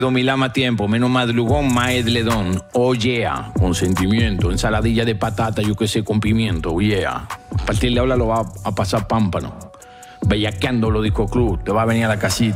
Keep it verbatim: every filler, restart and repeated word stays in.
Dormirá más tiempo, menos madrugón, más edledón. Oh yeah, con sentimiento. Ensaladilla de patata, yo que sé, con pimiento. Oh yeah. A partir de ahora lo va a pasar pámpano. Bellaqueando los disco club. Te va a venir a la casita.